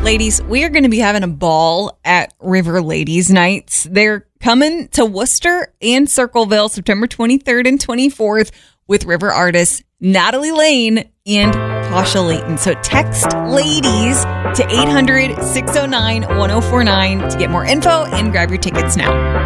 Ladies, we are going to be having a ball at River Ladies Nights. They're coming to Worcester and Circleville September 23rd and 24th with River artists Natalie Lane and Tasha Layton. So text ladies to 800-609-1049 to get more info and grab your tickets now.